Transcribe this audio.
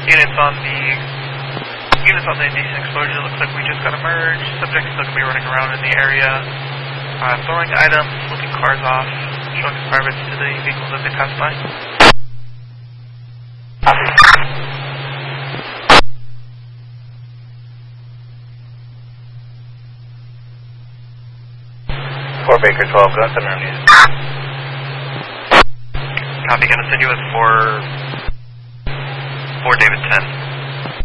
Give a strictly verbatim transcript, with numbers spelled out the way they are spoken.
Units on the units on the indecent exposure. Looks like we just got emerged. Subject still gonna be running around in the area, uh, throwing items, flipping cars off, showing privates to the vehicles as they pass by. four Baker twelve, go send news. Copy, gonna send you with four, four David ten.